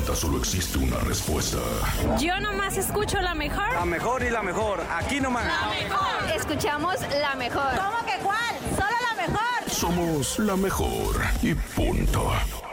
pregunta solo existe una respuesta. Yo nomás escucho la mejor. La mejor y la mejor. Aquí nomás. La mejor. Escuchamos la mejor. ¿Cómo que cuál? ¡Solo la mejor! Somos la mejor y punto.